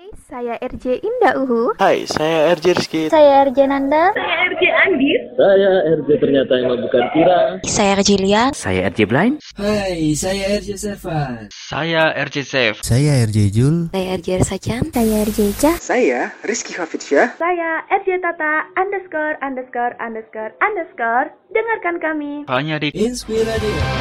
Hai, saya RJ Indah Uhu. Hai, saya RJ Rizky. Saya RJ Nanda. Saya RJ Andis. Saya RJ ternyata emang bukan Kira. Saya RJ Lia. Saya RJ Blind. Hai, saya RJ Servan. Saya RJ Safe. Saya RJ Jul. Saya RJ Sajan. Saya RJ Cah. Saya Rizky Hafidsyah. Saya RJ Tata ______. Dengarkan kami Hanya di Inspiradio.